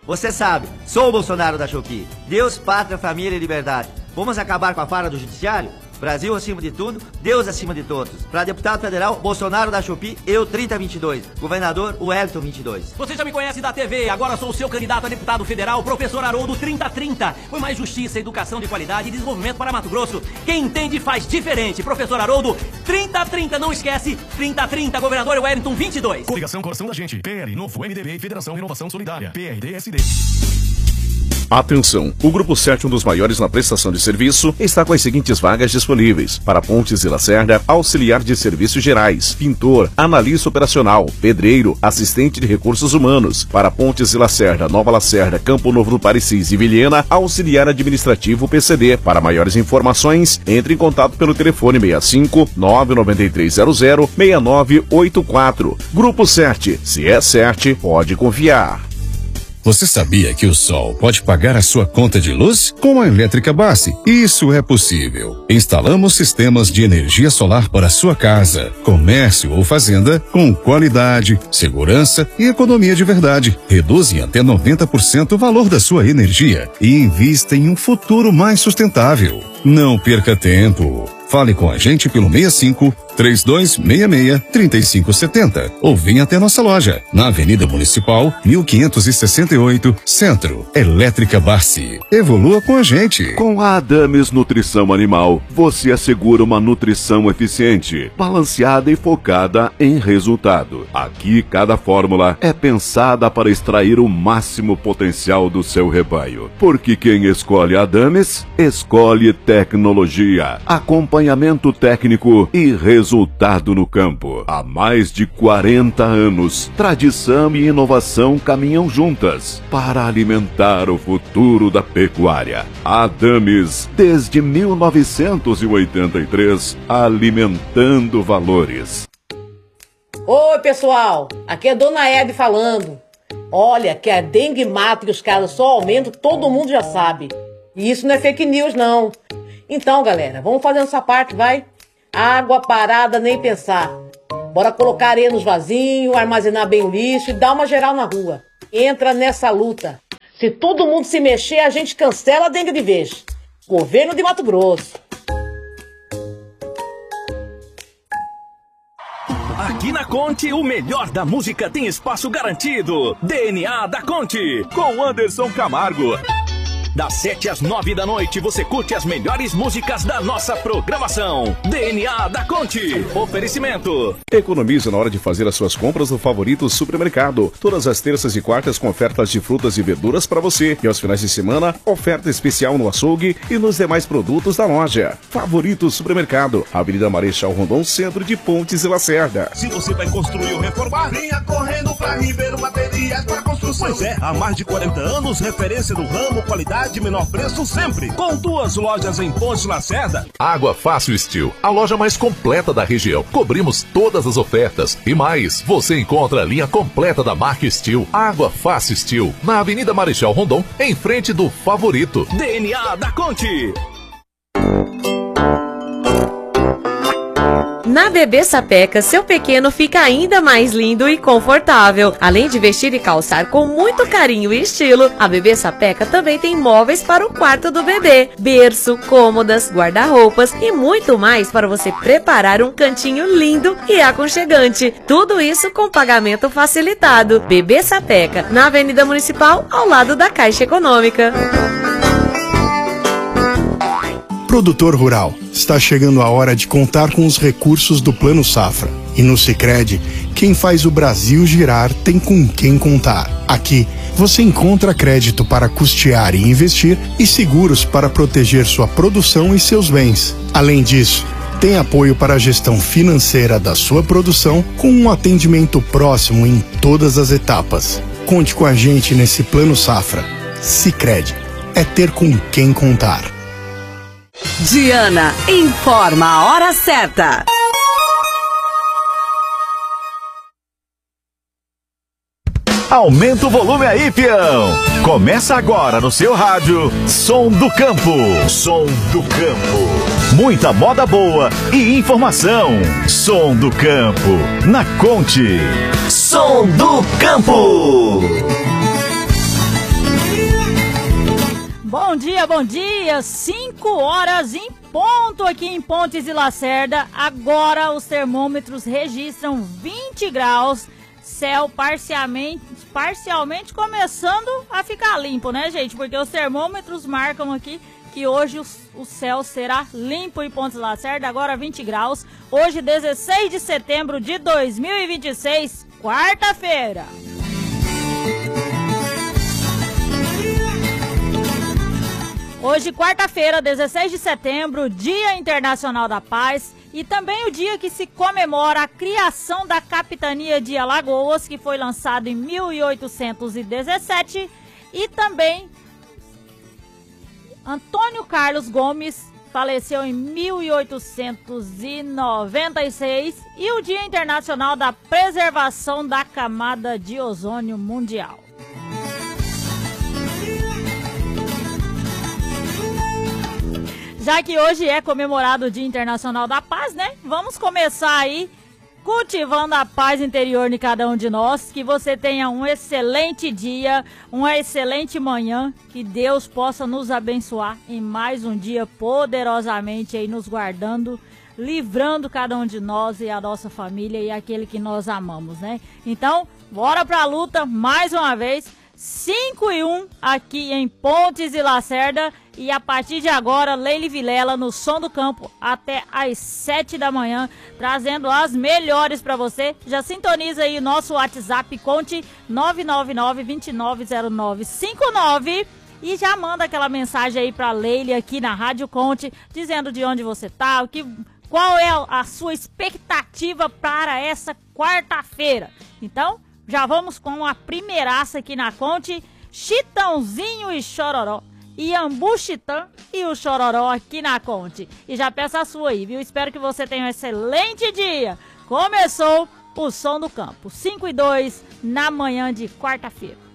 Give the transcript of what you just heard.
Você sabe, sou o Bolsonaro da Shopee. Deus, pátria, família e liberdade. Vamos acabar com a farra do judiciário? Brasil acima de tudo, Deus acima de todos. Para deputado federal, Bolsonaro da Shopee, eu 3022. Governador, Wellington 22. Você já me conhece da TV, agora sou o seu candidato a deputado federal, professor Haroldo 3030. Foi mais justiça, educação de qualidade e desenvolvimento para Mato Grosso. Quem entende faz diferente. Professor Haroldo 3030, não esquece, 3030, governador Wellington 22. Coligação Coração da Gente, PL, Novo MDB e Federação Renovação Solidária, PRD-SD. Atenção! O Grupo 7, um dos maiores na prestação de serviço, está com as seguintes vagas disponíveis: para Pontes e Lacerda, auxiliar de serviços gerais, pintor, analista operacional, pedreiro, assistente de recursos humanos. Para Pontes e Lacerda, Nova Lacerda, Campo Novo do Parecis e Vilhena, auxiliar administrativo PCD. Para maiores informações, entre em contato pelo telefone 65 99300 6984. Grupo 7, se é 7, pode confiar. Você sabia que o Sol pode pagar a sua conta de luz? Com a Elétrica Base, isso é possível. Instalamos sistemas de energia solar para sua casa, comércio ou fazenda com qualidade, segurança e economia de verdade. Reduzem até 90% o valor da sua energia e invista em um futuro mais sustentável. Não perca tempo. Fale com a gente pelo 65 3266 3570 ou venha até nossa loja na Avenida Municipal 1568, Centro. Elétrica Barsi. Evolua com a gente. Com a Adames Nutrição Animal, você assegura uma nutrição eficiente, balanceada e focada em resultado. Aqui, cada fórmula é pensada para extrair o máximo potencial do seu rebanho. Porque quem escolhe a Adames, escolhe tecnologia, acompanhamento técnico e resultado no campo. Há mais de 40 anos, tradição e inovação caminham juntas para alimentar o futuro da pecuária. Adames, desde 1983, alimentando valores. Oi, pessoal, aqui é Dona Hebe falando. Olha, que a dengue mata e os casos só aumentam, todo mundo já sabe. E isso não é fake news, não. Então, galera, vamos fazer essa parte, vai? Água parada, nem pensar. Bora colocar areia nos vasinhos, armazenar bem o lixo e dar uma geral na rua. Entra nessa luta. Se todo mundo se mexer, a gente cancela a dengue de vez. Governo de Mato Grosso. Aqui na Conte, o melhor da música tem espaço garantido. DNA da Conte, com Anderson Camargo. Das 7 às 9 da noite, você curte as melhores músicas da nossa programação. DNA da Conte. Oferecimento. Economize na hora de fazer as suas compras no Favorito Supermercado. Todas as terças e quartas com ofertas de frutas e verduras para você. E aos finais de semana, oferta especial no açougue e nos demais produtos da loja. Favorito Supermercado. Avenida Marechal Rondon, centro de Pontes e Lacerda. Se você vai construir ou reformar, venha correndo pra Ribeiro Materiais para Construção. Pois é, há mais de 40 anos, referência no ramo, qualidade de menor preço sempre. Com 2 lojas em Pontes e Lacerda. Água Fácil Steel, a loja mais completa da região. Cobrimos todas as ofertas e mais. Você encontra a linha completa da marca Steel. Água Fácil Steel, na Avenida Marechal Rondon, em frente do Favorito. DNA da Conte. Na Bebê Sapeca, seu pequeno fica ainda mais lindo e confortável. Além de vestir e calçar com muito carinho e estilo, a Bebê Sapeca também tem móveis para o quarto do bebê, berço, cômodas, guarda-roupas e muito mais para você preparar um cantinho lindo e aconchegante. Tudo isso com pagamento facilitado. Bebê Sapeca, na Avenida Municipal, ao lado da Caixa Econômica. Produtor rural, está chegando a hora de contar com os recursos do Plano Safra. E no Sicredi, quem faz o Brasil girar tem com quem contar. Aqui, você encontra crédito para custear e investir e seguros para proteger sua produção e seus bens. Além disso, tem apoio para a gestão financeira da sua produção com um atendimento próximo em todas as etapas. Conte com a gente nesse Plano Safra. Sicredi, é ter com quem contar. Diana informa a hora certa. Aumenta o volume aí, peão. Começa agora no seu rádio, Som do Campo. Som do Campo. Muita moda boa e informação. Som do Campo, na Conte. Som do Campo. bom dia, 5 horas em ponto aqui em Pontes e Lacerda. Agora os termômetros registram 20 graus, céu parcialmente começando a ficar limpo, né, gente? Porque os termômetros marcam aqui que hoje o céu será limpo em Pontes e Lacerda, agora 20 graus. Hoje, 16 de setembro de 2026, quarta-feira. Hoje, quarta-feira, 16 de setembro, Dia Internacional da Paz e também o dia que se comemora a criação da Capitania de Alagoas, que foi lançado em 1817, e também Antônio Carlos Gomes faleceu em 1896 e o Dia Internacional da Preservação da Camada de Ozônio Mundial. Já que hoje é comemorado o Dia Internacional da Paz, né? Vamos começar aí cultivando a paz interior de cada um de nós. Que você tenha um excelente dia, uma excelente manhã. Que Deus possa nos abençoar em mais um dia poderosamente aí, nos guardando, livrando cada um de nós e a nossa família e aquele que nós amamos, né? Então, bora pra luta mais uma vez. 5-1 aqui em Pontes e Lacerda. E a partir de agora, Leile Vilela no Som do Campo até às 7 da manhã, trazendo as melhores para você. Já sintoniza aí o nosso WhatsApp, conte 999-290959 e já manda aquela mensagem aí para Leile aqui na Rádio Conte, dizendo de onde você tá, qual é a sua expectativa para essa quarta-feira. Então, já vamos com a primeiraça aqui na Conte, Chitãozinho e Chororó. Iambu Chitã e o Chororó aqui na Conte. E já peça a sua aí, viu? Espero que você tenha um excelente dia. Começou o Som do Campo, 5-2 na manhã de quarta-feira.